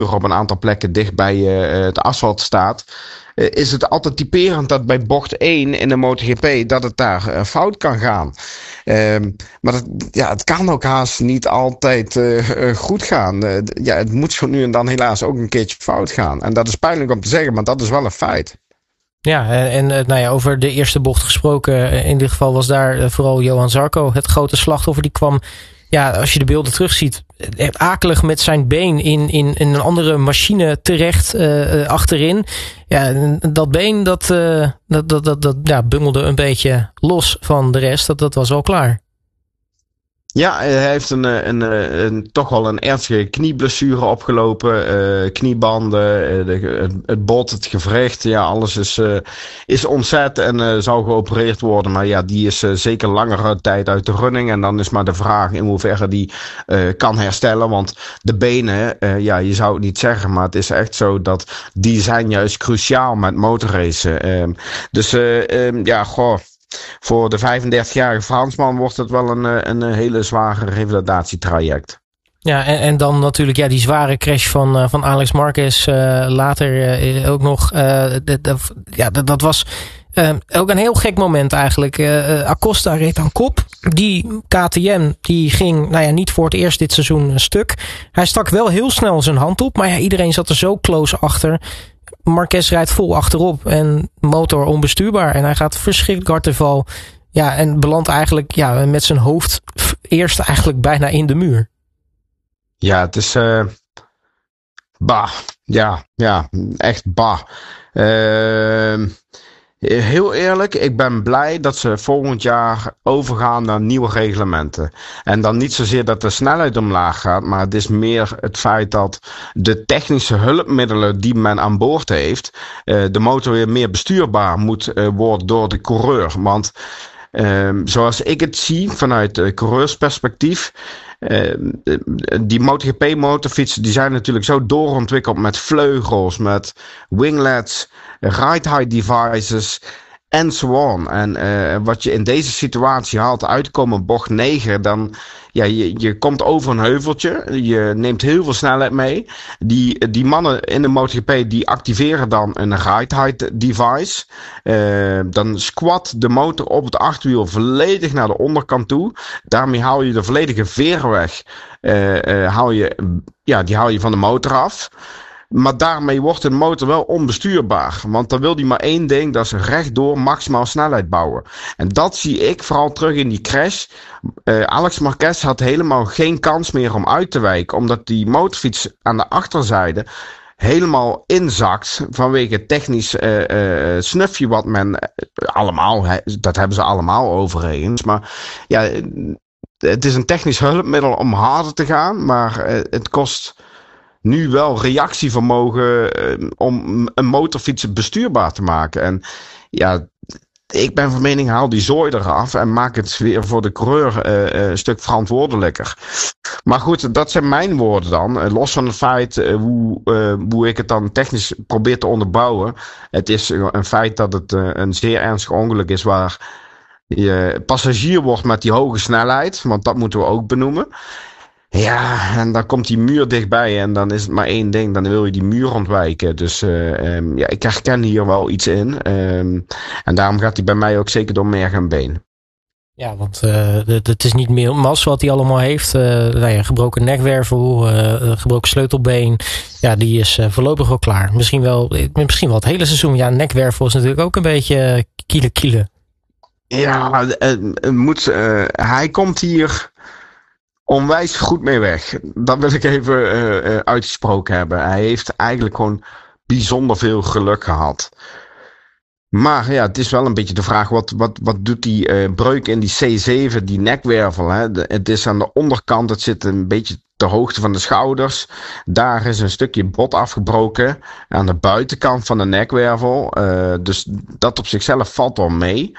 op een aantal plekken dicht bij het asfalt staat, is het altijd typerend dat bij bocht 1 in de MotoGP dat het daar fout kan gaan. Maar het kan ook haast niet altijd goed gaan. Het moet zo nu en dan helaas ook een keertje fout gaan. En dat is pijnlijk om te zeggen, maar dat is wel een feit. Ja, en over de eerste bocht gesproken, in dit geval was daar vooral Johan Zarco het grote slachtoffer. Die kwam, als je de beelden terugziet, echt akelig met zijn been in een andere machine terecht achterin. Ja, dat been dat bungelde een beetje los van de rest. Dat was al klaar. Ja, hij heeft toch wel een ernstige knieblessure opgelopen. Kniebanden, het bot, het gewricht. Ja, alles is ontzet en zou geopereerd worden. Maar ja, die is zeker langere tijd uit de running. En dan is maar de vraag in hoeverre die kan herstellen. Want de benen, je zou het niet zeggen, maar het is echt zo dat die zijn juist cruciaal met motorracen. Voor de 35-jarige Fransman wordt het wel een hele zware revalidatietraject. Ja, en dan natuurlijk die zware crash van Alex Marquez later ook nog. Dat was ook een heel gek moment eigenlijk. Acosta reed aan kop. Die KTM die ging niet voor het eerst dit seizoen een stuk. Hij stak wel heel snel zijn hand op, maar iedereen zat er zo close achter. Marquez rijdt vol achterop en motor onbestuurbaar. En hij gaat verschrikkelijk hard te val. Ja, en belandt eigenlijk met zijn hoofd eerst eigenlijk bijna in de muur. Ja, het is echt bah. Heel eerlijk, ik ben blij dat ze volgend jaar overgaan naar nieuwe reglementen. En dan niet zozeer dat de snelheid omlaag gaat, maar het is meer het feit dat de technische hulpmiddelen die men aan boord heeft, de motor weer meer bestuurbaar moet worden door de coureur. Want zoals ik het zie vanuit coureursperspectief, die MotoGP motorfietsen die zijn natuurlijk zo doorontwikkeld met vleugels, met winglets, ride-height devices en so on. En wat je in deze situatie haalt uitkomen bocht 9, dan je komt over een heuveltje, je neemt heel veel snelheid mee. Die mannen in de MotoGP die activeren dan een ride-height device. Dan squat de motor op het achterwiel volledig naar de onderkant toe. Daarmee haal je de volledige veer weg. Die haal je van de motor af. Maar daarmee wordt de motor wel onbestuurbaar. Want dan wil hij maar één ding, dat is rechtdoor maximaal snelheid bouwen. En dat zie ik vooral terug in die crash. Alex Marquez had helemaal geen kans meer om uit te wijken. Omdat die motorfiets aan de achterzijde helemaal inzakt vanwege het technisch snufje wat men allemaal, dat hebben ze allemaal overigens. Maar het is een technisch hulpmiddel om harder te gaan, maar het kost nu wel reactievermogen om een motorfiets bestuurbaar te maken. En ik ben van mening, haal die zooi eraf en maak het weer voor de coureur een stuk verantwoordelijker. Maar goed, dat zijn mijn woorden dan. Los van het feit hoe ik het dan technisch probeer te onderbouwen. Het is een feit dat het een zeer ernstig ongeluk is waar je passagier wordt met die hoge snelheid. Want dat moeten we ook benoemen. Ja, en dan komt die muur dichtbij en dan is het maar één ding. Dan wil je die muur ontwijken. Dus ik herken hier wel iets in. En daarom gaat hij bij mij ook zeker door merg en been. Ja, want het is niet meer mas wat hij allemaal heeft. Gebroken nekwervel, gebroken sleutelbeen. Ja, die is voorlopig wel klaar. Misschien wel het hele seizoen. Ja, nekwervel is natuurlijk ook een beetje kiele. Ja, hij komt hier onwijs goed mee weg. Dat wil ik even uitgesproken hebben. Hij heeft eigenlijk gewoon bijzonder veel geluk gehad. Maar het is wel een beetje de vraag, wat doet die breuk in die C7, die nekwervel? Hè? Het is aan de onderkant, het zit een beetje ter hoogte van de schouders. Daar is een stukje bot afgebroken aan de buitenkant van de nekwervel. Dus dat op zichzelf valt wel mee.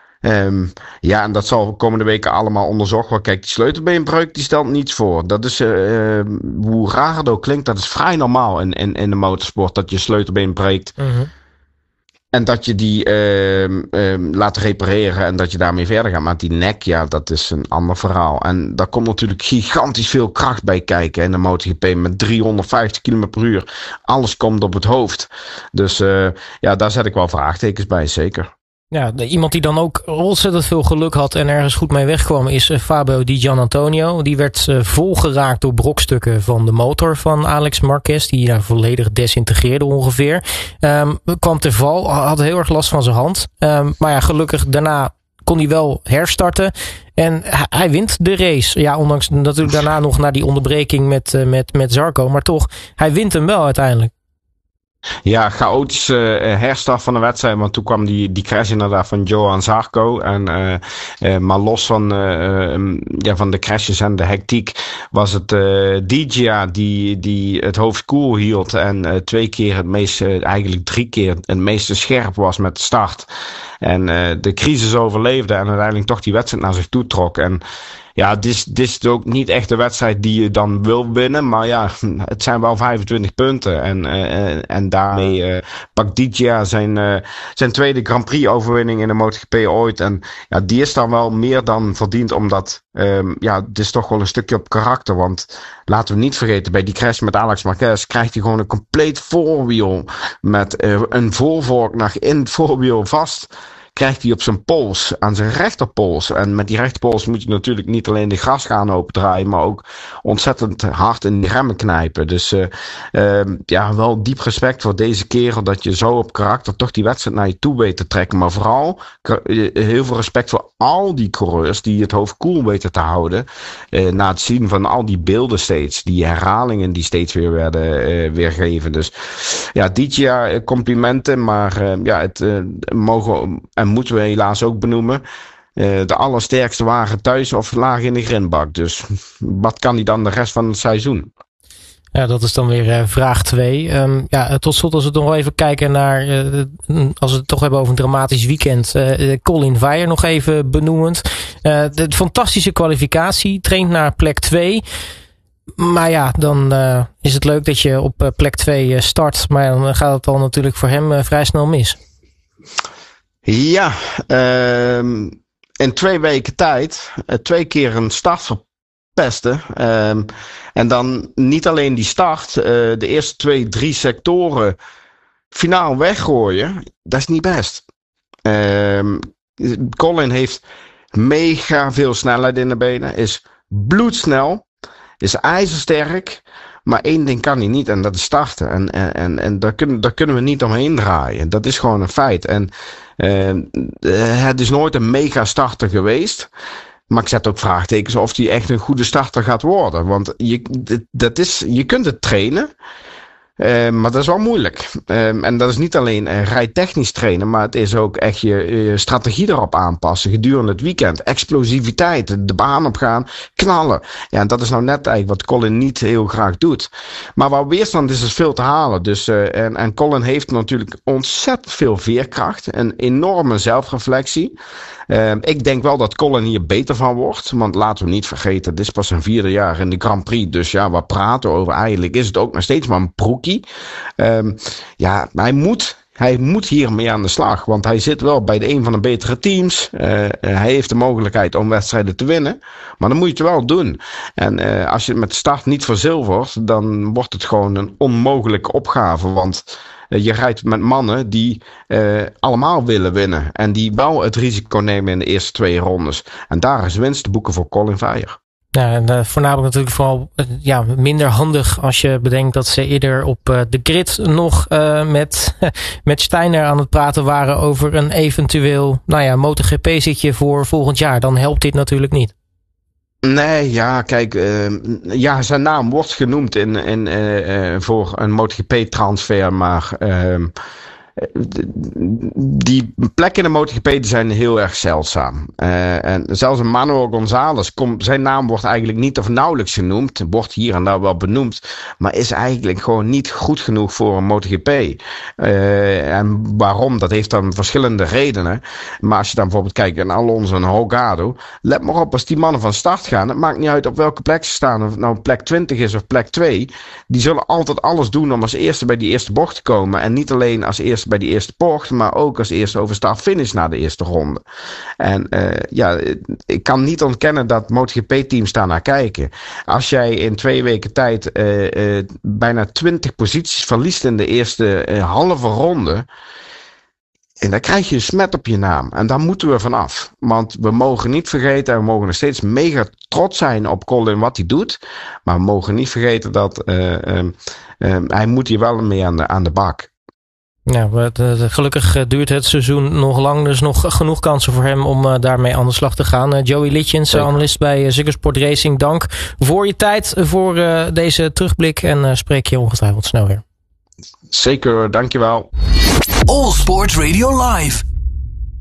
En dat zal komende weken allemaal onderzocht worden. Kijk, die sleutelbeenbreuk die stelt niets voor. Dat is, hoe raar het ook klinkt, dat is vrij normaal in de motorsport, dat je sleutelbeen breekt. Mm-hmm. En dat je die laat repareren en dat je daarmee verder gaat. Maar die nek, ja, dat is een ander verhaal. En daar komt natuurlijk gigantisch veel kracht bij kijken in de MotoGP met 350 km per uur. Alles komt op het hoofd. Dus ja, daar zet ik wel vraagtekens bij, zeker. Ja, iemand die dan ook ontzettend veel geluk had en ergens goed mee wegkwam is Fabio Di Giannantonio. Die werd volgeraakt door brokstukken van de motor van Alex Marquez, die daar volledig desintegreerde ongeveer. Kwam te val, had heel erg last van zijn hand. Maar ja, gelukkig daarna kon hij wel herstarten. En hij wint de race. Ja, ondanks natuurlijk daarna nog naar die onderbreking met Zarco. Maar toch, hij wint hem wel uiteindelijk. Ja, chaotische herstart van de wedstrijd. Want toen kwam die crash inderdaad van Johan Zarco. Maar los van de crashes en de hectiek was het Digia die het hoofd koel hield. En 2 keer eigenlijk 3 keer het meeste scherp was met de start. En de crisis overleefde en uiteindelijk toch die wedstrijd naar zich toe trok. En ja, dit is ook niet echt de wedstrijd die je dan wil winnen. Maar ja, het zijn wel 25 punten. En daarmee pakt Digia zijn tweede Grand Prix overwinning in de MotoGP ooit. En ja, die is dan wel meer dan verdiend. Omdat, het is toch wel een stukje op karakter. Want laten we niet vergeten, bij die crash met Alex Marquez krijgt hij gewoon een compleet voorwiel. Met een voorvork nog in het voorwiel vast. Krijgt hij op zijn pols, aan zijn rechterpols. En met die rechterpols moet je natuurlijk niet alleen de grasgaan opendraaien, maar ook ontzettend hard in de remmen knijpen. Dus wel diep respect voor deze kerel dat je zo op karakter toch die wedstrijd naar je toe weet te trekken. Maar vooral heel veel respect voor al die coureurs die het hoofd koel weten te houden. Na het zien van al die beelden steeds, die herhalingen die steeds weer werden weergegeven. Dus ja, dit jaar complimenten, maar het mogen en moeten we helaas ook benoemen. De allersterkste waren thuis of lagen in de grindbak. Dus wat kan hij dan de rest van het seizoen? Ja, dat is dan weer vraag 2. Tot slot als we nog even kijken naar, als we het toch hebben over een dramatisch weekend. Colin Veijer nog even benoemend. De fantastische kwalificatie, traint naar plek 2. Maar ja, dan is het leuk dat je op plek 2 start. Maar dan gaat het dan natuurlijk voor hem vrij snel mis. Ja, in 2 weken tijd 2 keer een start verpesten. En dan niet alleen die start, de eerste 2-3 sectoren finaal weggooien. Dat is niet best. Colin heeft mega veel snelheid in de benen, is bloedsnel, is ijzersterk. Maar 1 ding kan hij niet en dat is starten. En daar kunnen we niet omheen draaien. Dat is gewoon een feit. En het is nooit een mega starter geweest. Maar ik zet ook vraagtekens of hij echt een goede starter gaat worden. Want je kunt het trainen. Maar dat is wel moeilijk. En dat is niet alleen rijtechnisch trainen, maar het is ook echt je strategie erop aanpassen gedurende het weekend. Explosiviteit, de baan opgaan, knallen. Ja, en dat is nou net eigenlijk wat Colin niet heel graag doet. Maar waar weerstand is veel te halen. Dus, en Colin heeft natuurlijk ontzettend veel veerkracht. Een enorme zelfreflectie. Ik denk wel dat Colin hier beter van wordt. Want laten we niet vergeten, dit is pas zijn 4e jaar in de Grand Prix. Dus ja, wat praten we over? Eigenlijk is het ook nog steeds maar een broekie. Hij moet hiermee aan de slag. Want hij zit wel bij een van de betere teams. Hij heeft de mogelijkheid om wedstrijden te winnen. Maar dan moet je het wel doen. En als je het met de start niet verzilvert, dan wordt het gewoon een onmogelijke opgave. Want je rijdt met mannen die allemaal willen winnen. En die wel het risico nemen in de eerste 2 rondes. En daar is winst te boeken voor Colin Veijer. Ja, en voornamelijk natuurlijk vooral minder handig als je bedenkt dat ze eerder op de grid nog met Steiner aan het praten waren over een eventueel MotoGP-zitje voor volgend jaar. Dan helpt dit natuurlijk niet. Nee, ja, kijk, zijn naam wordt genoemd voor een MotoGP-transfer, maar die plekken in de MotoGP die zijn heel erg zeldzaam. En zelfs een Manuel González, zijn naam wordt eigenlijk niet of nauwelijks genoemd. Wordt hier en daar wel benoemd, maar is eigenlijk gewoon niet goed genoeg voor een MotoGP. En waarom? Dat heeft dan verschillende redenen. Maar als je dan bijvoorbeeld kijkt naar Alonso en Holgado, let maar op als die mannen van start gaan. Het maakt niet uit op welke plek ze staan, of het nou plek 20 is of plek 2. Die zullen altijd alles doen om als eerste bij die eerste bocht te komen. En niet alleen als eerste eerste bij die eerste bocht, maar ook als eerste over start-finish na de eerste ronde. En ik kan niet ontkennen dat MotoGP-teams daarnaar kijken. Als jij in 2 weken tijd bijna 20 posities verliest in de eerste halve ronde, en dan krijg je een smet op je naam. En daar moeten we vanaf. Want we mogen niet vergeten, en we mogen nog steeds mega trots zijn op Colin wat hij doet. Maar we mogen niet vergeten dat hij moet hier wel mee aan de bak. Ja, gelukkig duurt het seizoen nog lang. Er is nog genoeg kansen voor hem om daarmee aan de slag te gaan. Joey Litjens, analist bij Ziggo Sport Racing. Dank voor je tijd, voor deze terugblik. En spreek je ongetwijfeld snel weer. Zeker, dankjewel. All Sports Radio Live.